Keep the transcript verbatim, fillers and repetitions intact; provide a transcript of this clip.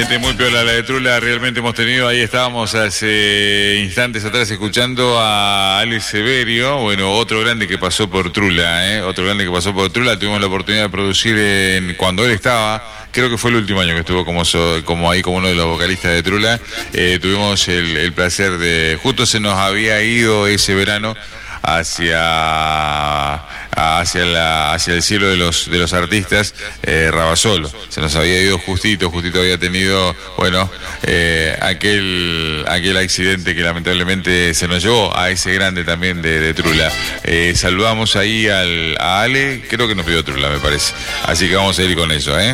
Gente muy piola la de Trula, realmente hemos tenido, ahí estábamos hace instantes atrás escuchando a Alex Severio, bueno, otro grande que pasó por Trula, ¿eh? otro grande que pasó por Trula, tuvimos la oportunidad de producir en, cuando él estaba, creo que fue el último año que estuvo como, so, como ahí como uno de los vocalistas de Trula, eh, tuvimos el, el placer de, justo se nos había ido ese verano hacia hacia la hacia el cielo de los de los artistas, eh, Rabasolo, se nos había ido justito, justito había tenido, bueno, eh, aquel aquel accidente que lamentablemente se nos llevó a ese grande también de, de Trula. Eh, saludamos ahí al, a Ale, creo que nos pidió Trula, me parece, así que vamos a ir con eso, ¿eh?